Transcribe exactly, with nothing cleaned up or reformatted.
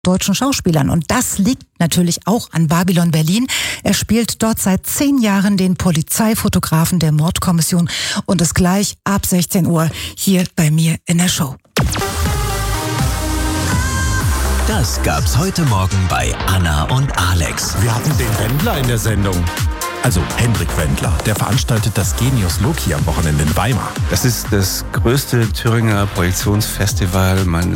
deutschen Schauspielern. Und das liegt natürlich auch an Babylon Berlin. Er spielt dort seit zehn Jahren den Polizeifotografen der Mordkommission und ist gleich ab sechzehn Uhr hier bei mir in der Show. Das gab's heute Morgen bei Anna und Alex. Wir hatten den Wendler in der Sendung. Also Hendrik Wendler, der veranstaltet das Genius Loci am Wochenende in Weimar. Das ist das größte Thüringer Projektionsfestival meines